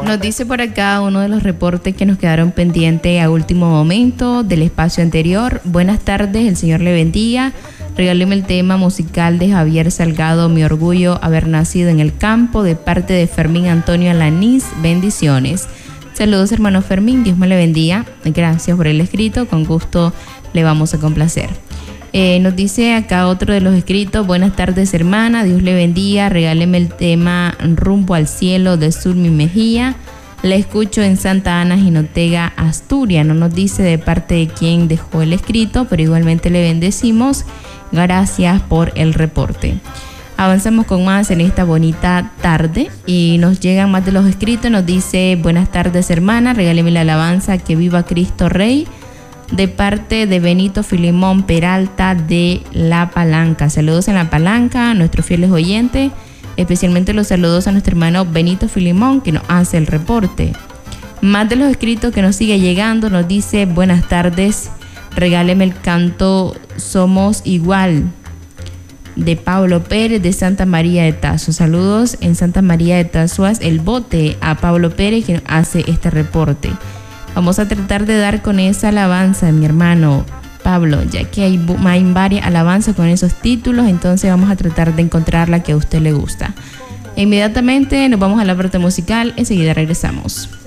Nos dice por acá uno de los reportes que nos quedaron pendientes a último momento del espacio anterior. Buenas tardes, el Señor le bendiga. Regáleme el tema musical de Javier Salgado, Mi orgullo haber nacido en el campo, de parte de Fermín Antonio Alanís. Bendiciones. Saludos, hermano Fermín, Dios me le bendiga. Gracias por el escrito, con gusto le vamos a complacer. Nos dice acá otro de los escritos: buenas tardes, hermana, Dios le bendiga. Regáleme el tema Rumbo al cielo de Zulmi Mejía. La escucho en Santa Ana, Jinotega, Asturias. No nos dice de parte de quién dejó el escrito, pero igualmente le bendecimos. Gracias por el reporte. Avanzamos con más en esta bonita tarde y nos llegan más de los escritos. Nos dice: buenas tardes, hermana, regáleme la alabanza Que viva Cristo Rey, de parte de Benito Filimón Peralta de La Palanca. Saludos en La Palanca a nuestros fieles oyentes, especialmente los saludos a nuestro hermano Benito Filimón, que nos hace el reporte. Más de los escritos que nos sigue llegando. Nos dice: buenas tardes, regáleme el canto Somos Igual, de Pablo Pérez de Santa María de Tazo. Saludos en Santa María de Tazuas, El Bote, a Pablo Pérez, que hace este reporte. Vamos a tratar de dar con esa alabanza, mi hermano Pablo, ya que hay varias alabanzas con esos títulos, entonces vamos a tratar de encontrar la que a usted le gusta. Inmediatamente nos vamos a la parte musical, enseguida regresamos.